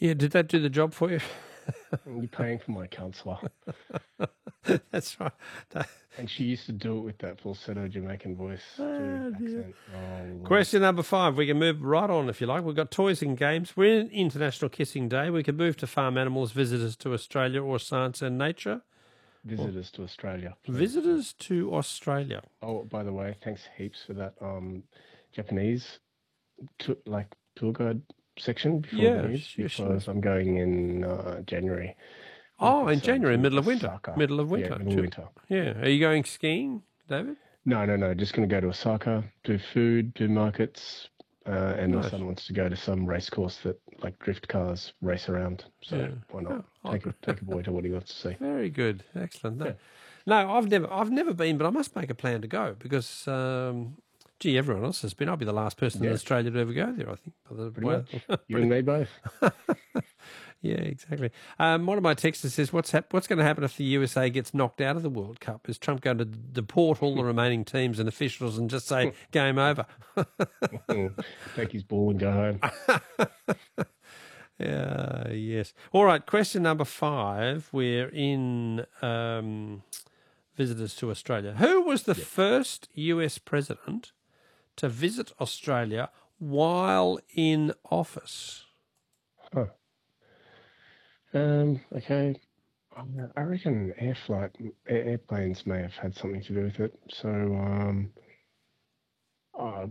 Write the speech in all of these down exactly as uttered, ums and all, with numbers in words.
Yeah, did that do the job for you? You're paying for my counsellor. That's right. That- And she used to do it with that falsetto Jamaican voice, dude, accent. Oh, Lord. Question number five. We can move right on if you like. We've got toys and games. We're in International Kissing Day. We can move to farm animals, visitors to Australia, or science and nature. Visitors to Australia. please. Visitors to Australia. Oh, by the way, thanks heaps for that um, Japanese to, like tour guide section before Yeah, the news, sure, sure. because I'm going in uh, January. Oh, with in the January, son to middle of winter. Osaka. Middle of winter. Yeah, middle of Sure. winter. Yeah. Are you going skiing, David? No, no, no. Just going to go to Osaka, do food, do markets, uh, and Nice. my son wants to go to some race course that like drift cars race around. So Yeah. why not Oh, take a, take a boy to what he wants to see? Very good. Excellent. No, Yeah. no, I've never, I've never been, but I must make a plan to go because, um, gee, everyone else has been. I'll be the last person in Yeah. Australia to ever go there. I think. By the Pretty way- much. You and me both. Yeah, exactly. Um, one of my texters says, "What's hap- What's going to happen if the U S A gets knocked out of the World Cup? Is Trump going to deport all the remaining teams and officials and just say game over?" Take his ball and go home. Yeah, yes. All right, question number five. We're in um, visitors to Australia. Who was the first U S president to visit Australia while in office? Huh. Um, okay. I reckon air flight, air, airplanes may have had something to do with it. So, um, uh,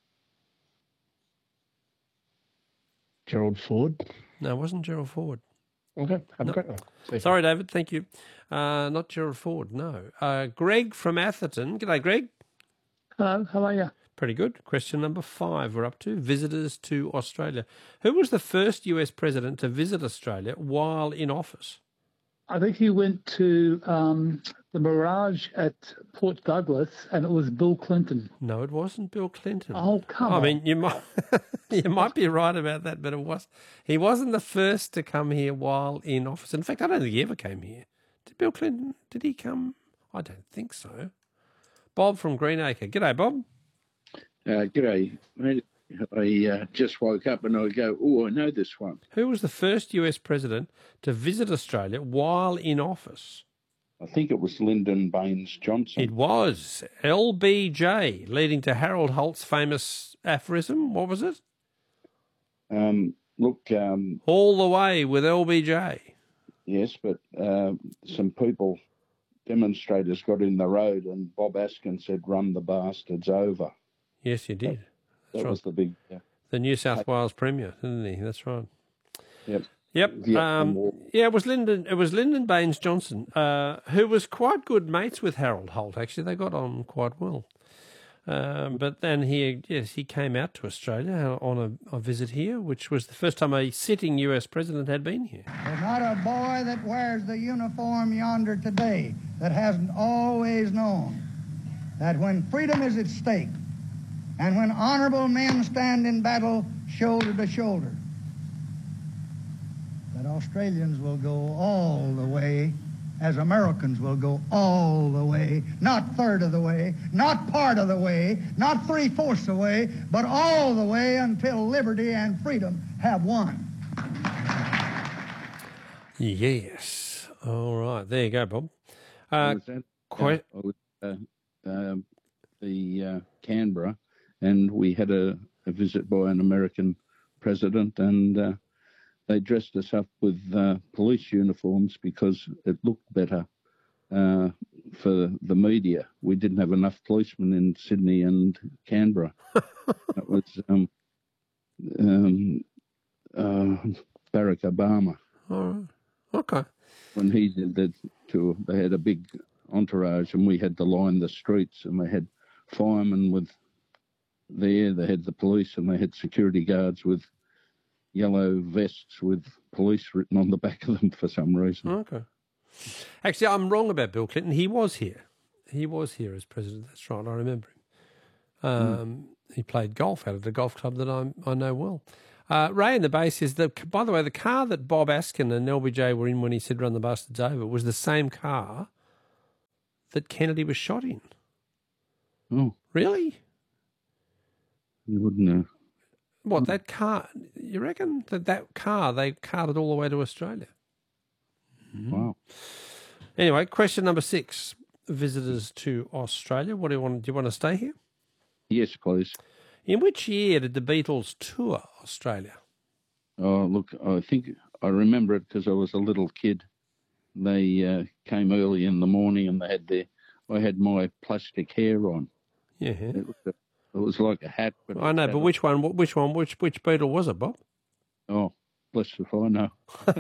Gerald Ford. No, it wasn't Gerald Ford. Okay, have No. a great one. See you. Sorry, David. Thank you. Uh, not Gerald Ford, no. Uh, Greg from Atherton. G'day, Greg. Hello, how are you? Pretty good. Question number five we're up to. Visitors to Australia. Who was the first U S president to visit Australia while in office? I think he went to um, the Mirage at Port Douglas, and it was Bill Clinton. No, it wasn't Bill Clinton. Oh, come I on. mean, you might you might be right about that, but it was he wasn't the first to come here while in office. In fact, I don't think he ever came here. Did Bill Clinton? Did he come? I don't think so. Bob from Greenacre. G'day, Bob. Uh, g'day, mate. I uh, just woke up and I go, oh, I know this one. Who was the first U S president to visit Australia while in office? I think it was Lyndon Baines Johnson. It was L B J, leading to Harold Holt's famous aphorism. What was it? Um, look, um, All the way with L B J. yes, but uh, some people, demonstrators, got in the road and Bob Askin said, run the bastards over. Yes, you did. That right. was the big... Uh, The New South Wales Premier, didn't he? That's right. yep. Yep. Vietnam Um, War. yeah, it was Lyndon. It was Lyndon Baines Johnson, uh, who was quite good mates with Harold Holt. Actually, they got on quite well. Um, but then he, yes, he came out to Australia on a, a visit here, which was the first time a sitting U S president had been here. There's not a boy that wears the uniform yonder today that hasn't always known that when freedom is at stake and when honorable men stand in battle shoulder to shoulder, that Australians will go all the way as Americans will go all the way, not third of the way, not part of the way, not three-fourths of the way, but all the way until liberty and freedom have won. Yes. All right. There you go, Bob. Uh, was that, quite. uh, I was, uh, uh, the uh, Canberra, and we had a, a visit by an American president, and uh, they dressed us up with uh, police uniforms because it looked better uh, for the media. We didn't have enough policemen in Sydney and Canberra. It was um, um, uh, Barack Obama. All right. Okay. When he did that tour, they had a big entourage, and we had to line the streets, and they had firemen with there, they had the police, and they had security guards with yellow vests with police written on the back of them for some reason. Okay. Actually, I'm wrong about Bill Clinton. He was here. He was here as president. That's right. I remember him. Um, mm. He played golf out at a golf club that I, I know well. Uh, Ray in the base says, that, by the way, the car that Bob Askin and L B J were in when he said run the bastards over was the same car that Kennedy was shot in. Oh. Really? You wouldn't know. What, that car, you reckon that that car, they carted all the way to Australia? Wow. Anyway, question number six. Visitors to Australia. What do you want? Do you want to stay here? Yes, please. In which year did the Beatles tour Australia? Oh, look, I think I remember it because I was a little kid. They uh, came early in the morning and they had their, I had my plastic hair on. Yeah. It was, a, it was like a hat. But I know, but which one, which one, which which Beatle was it, Bob? Oh, bless if I know.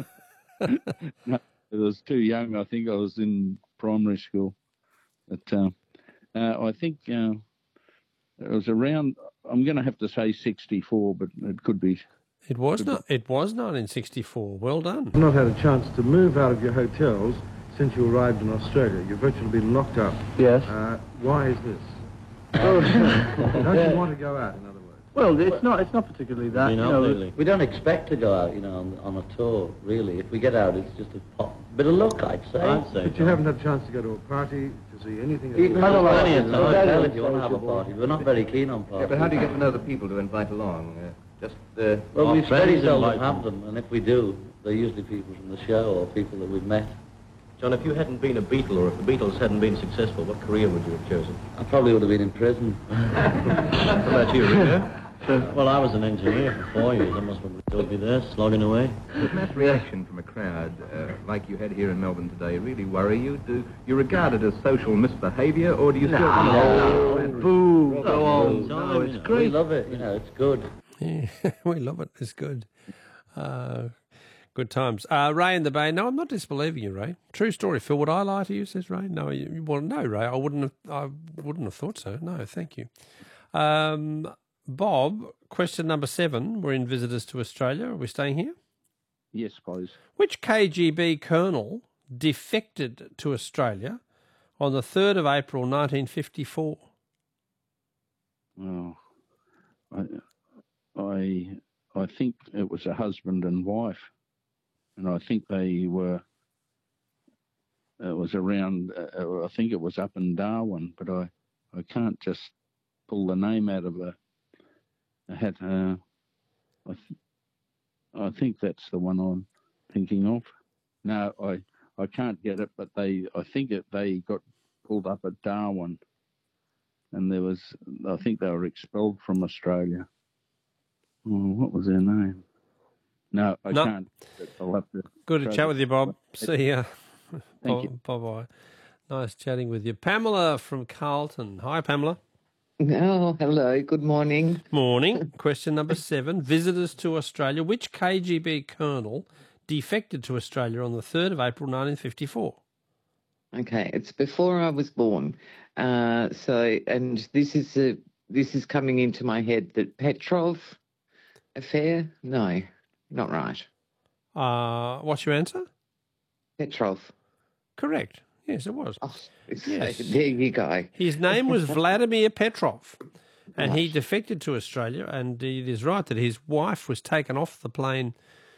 No, I was too young. I think I was in primary school. But uh, uh, I think uh, it was around, I'm going to have to say sixty-four, but it could be. It was not. It was nineteen sixty-four. Well done. You've not had a chance to move out of your hotels since you arrived in Australia. You've virtually been locked up. Yes. Uh, why is this? Oh, Don't you want to go out, in other words? well, it's not. It's not particularly that. You You know, know, we don't expect to go out, you know, on, on a tour, really. If we get out, it's just a pop, bit of luck, I'd say. I'd say But you haven't had a chance to go to a party, to see anything. You can at all. have plenty of a time. hotel if you want to have a party. We're not very keen on Yeah, parties. but how do you get to know the people to invite along? Uh, just uh, Well, Our we very friends seldom invite have them, and if we do, they're usually people from the show or people that we've met. John, if you hadn't been a Beatle, or if the Beatles hadn't been successful, what career would you have chosen? I probably would have been in prison. What about you, Ringo? well, I was an engineer for four years. I must probably still be there, slogging away. Does mass reaction from a crowd, uh, like you had here in Melbourne today, really worry you? Do you regard it as social misbehaviour, or do you still... No. Boo! Go on. No, it's great. We love it, you know, it's good. Yeah, we love it. It's good. Uh, good times. Uh, Ray in the Bay. No, I'm not disbelieving you, Ray. True story. Phil, would I lie to you? Says Ray. No, you, well, no, Ray. I wouldn't have. I wouldn't have thought so. No, thank you. Um, Bob, question number seven. We're in visitors to Australia. Are we staying here? Yes, please. Which K G B colonel defected to Australia on the third of April, nineteen fifty-four? Oh, I, I, I think it was a husband and wife, and I think they were. It was around. Uh, I think it was up in Darwin, but I, I can't just pull the name out of a, a hat. Uh, I, th- I think that's the one I'm thinking of. No, I, I can't get it, but they. I think it. They got pulled up at Darwin. And there was, I think they were expelled from Australia. Oh, what was their name? No, I No. can't. I'll have to. Good to try chat to- with you, Bob. See ya. Thank you. Bye bye. Nice chatting with you. Pamela from Carlton. Hi, Pamela. Oh, hello. Good morning. Morning. Question number seven. Visitors to Australia. Which K G B colonel defected to Australia on the third of April, nineteen fifty-four? Okay, it's before I was born. Uh, so, and this is a, this is coming into my head that Petrov affair. No, not right. Uh, what's your answer? Petrov. Correct. Yes, it was. Oh, Yes. there you go. His name was Vladimir Petrov, and he Right. defected to Australia. And it is right that his wife was taken off the plane.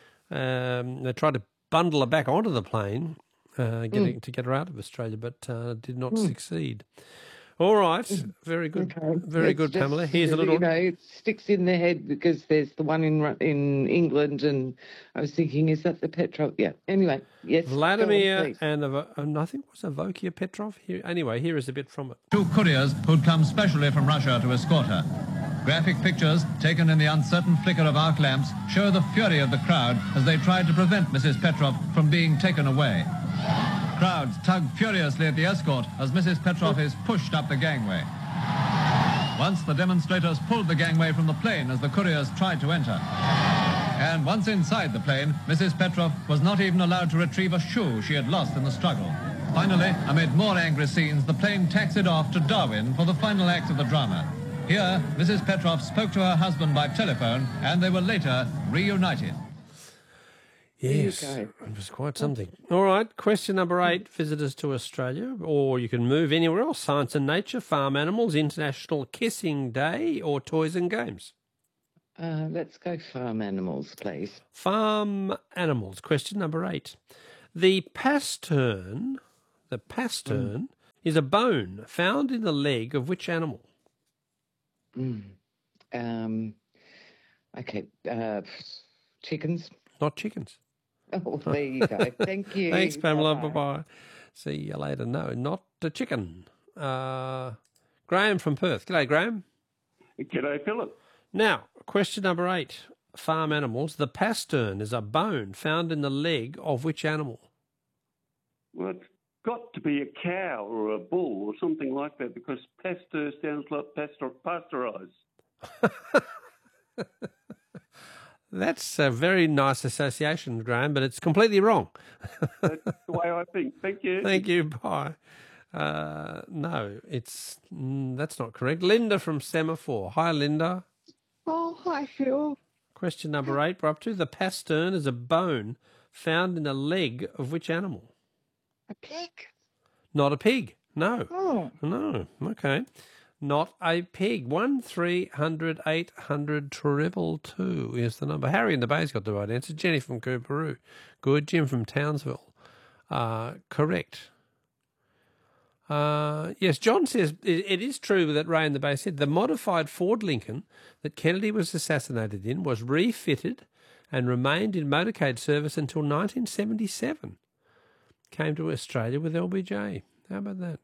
Um, they tried to bundle her back onto the plane, uh, getting to get her out of Australia, but uh, did not succeed. All right, very good, Okay. very It's good, just, Pamela. Here's a little. You know, it sticks in the head because there's the one in Ru- in England, and I was thinking, is that the Petrov? Yeah. Anyway, yes. go on, Vladimir please. and, Avo- and I think it was Avokia Petrov. Here, anyway, here is a bit from it. Two couriers who'd come specially from Russia to escort her. Graphic pictures taken in the uncertain flicker of arc lamps show the fury of the crowd as they tried to prevent Missus Petrov from being taken away. Crowds tug furiously at the escort as Missus Petrov is pushed up the gangway. Once the demonstrators pulled the gangway from the plane as the couriers tried to enter. And once inside the plane, Missus Petrov was not even allowed to retrieve a shoe she had lost in the struggle. Finally, amid more angry scenes, the plane taxied off to Darwin for the final act of the drama. Here, Missus Petrov spoke to her husband by telephone, and they were later reunited. Yes, you it was quite something. All right, question number eight, visitors to Australia, or you can move anywhere else, science and nature, farm animals, International Kissing Day, or toys and games. Uh, let's go farm animals, please. Farm animals, question number eight. The pastern, the pastern is a bone found in the leg of which animal? Mm. Um, Okay, uh, chickens. Not chickens. Oh, there you go. Thank you. Thanks, Pamela. Bye-bye. Bye-bye. See you later. No, not a chicken. Uh, Graham from Perth. G'day, Graham. G'day, Philip. Now, question number eight. Farm animals. The pastern is a bone found in the leg of which animal? Well, it's got to be a cow or a bull or something like that because pasteur sounds like pasteur, pasteurised. That's a very nice association, Graham, but it's completely wrong. That's the way I think. Thank you. Thank you. Bye. Uh, no, it's mm, that's not correct. Linda from Semaphore. Hi, Linda. Oh, hi, Phil. Question number eight. We're up to the pastern is a bone found in the leg of which animal? A pig. Not a pig. No. Oh. No. Okay. Not a pig. One three hundred eight hundred triple two is the number. Harry in the Bay's got the right answer. Jenny from Cooperoo. Good. Jim from Townsville. Uh, correct. Uh, yes, John says it, it is true that Ray in the Bay said the modified Ford Lincoln that Kennedy was assassinated in was refitted and remained in motorcade service until nineteen seventy-seven. Came to Australia with L B J. How about that?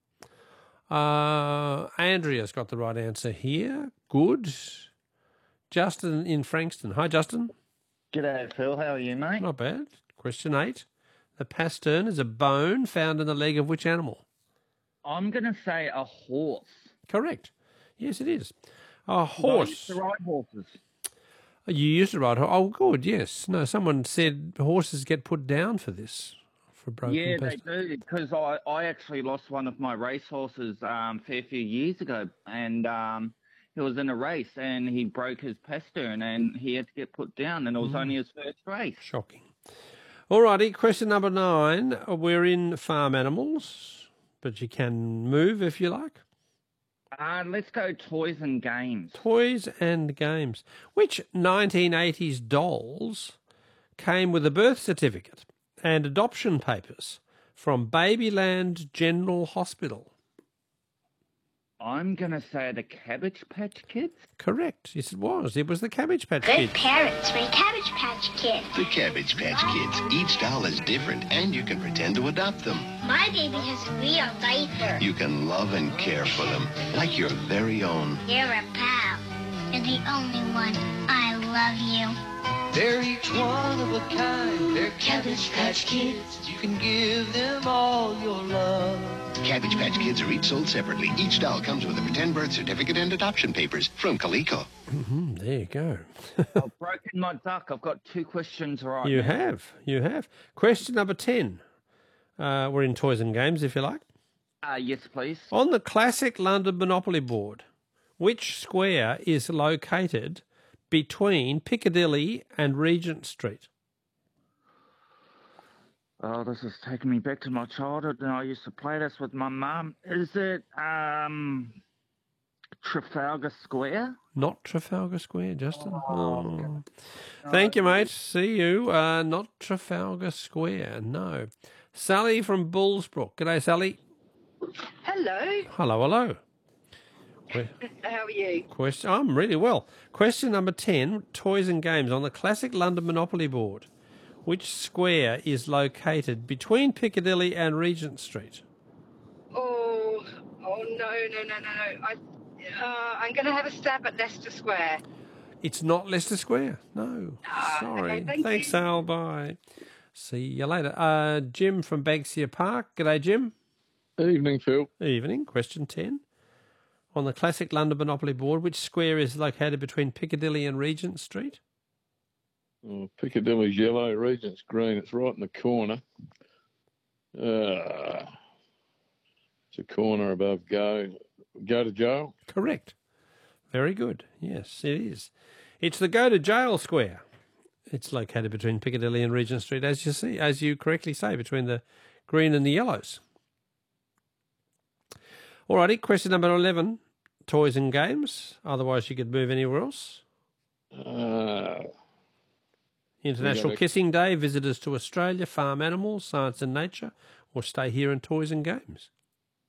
Uh, Andrea's got the right answer here. Good. Justin in Frankston. Hi, Justin. G'day, Phil. How are you, mate? Not bad. Question eight. The pastern is a bone found in the leg of which animal? I'm going to say a horse. Correct. Yes, it is. A horse. I used to ride horses. You used to ride horse. Oh, good, yes. No, someone said horses get put down for this. For broken Yeah, pastern. they do, because I, I actually lost one of my racehorses um, a fair few years ago, and um, he was in a race, and he broke his pastern, and he had to get put down, and it was Mm. only his first race. Shocking. All righty, question number nine. We're in farm animals, but you can move if you like. Uh, let's go toys and games. Toys and games. Which nineteen eighties dolls came with a birth certificate and adoption papers from Babyland General Hospital? I'm going to say the Cabbage Patch Kids. Correct. Yes, it was. It was the Cabbage Patch Good Kids. parents for Cabbage Patch Kids. The Cabbage Patch Kids. Each doll is different, and you can pretend to adopt them. My baby has a real diaper. You can love and care for them, like your very own. You're a pal. You're the only one. I love you. They're each one of a kind. They're Cabbage Patch Kids. You can give them all your love. Cabbage Patch Kids are each sold separately. Each doll comes with a pretend birth certificate and adoption papers from Coleco. Mm-hmm, there you go. I've broken my duck. I've got two questions right You now. have. You have. Question number ten. Uh, we're in toys and games, if you like. Uh, yes, please. On the classic London Monopoly board, which square is located between Piccadilly and Regent Street? Oh, this is taking me back to my childhood, and I used to play this with my mum. Is it um, Trafalgar Square? Not Trafalgar Square, Justin. Oh. Thank you, mate. See you. Uh, not Trafalgar Square, no. Sally from Bullsbrook. G'day, Sally. Hello. Hello, hello. Que- How are you? Question. I'm really well. Question number ten, toys and games on the classic London Monopoly board. Which square is located between Piccadilly and Regent Street? Oh, oh no, no, no, no, no. I, uh, I'm going to have a stab at Leicester Square. It's not Leicester Square. No. Sorry. okay, thank Thanks, you. Sal. Bye. See you later. Uh, Jim from Banksia Park. G'day, Jim. Evening, Phil. Evening. Question ten. On the classic London Monopoly board, which square is located between Piccadilly and Regent Street? Oh, Piccadilly's yellow, Regent's green. It's right in the corner. Uh, it's a corner above Go. Go to Jail. Correct. Very good. Yes, it is. It's the Go to Jail Square. It's located between Piccadilly and Regent Street, as you see, as you correctly say, between the green and the yellows. Alrighty, question number eleven. Toys and games. Otherwise, you could move anywhere else. Uh, International gotta- Kissing Day, visitors to Australia, farm animals, science and nature, or stay here in toys and games.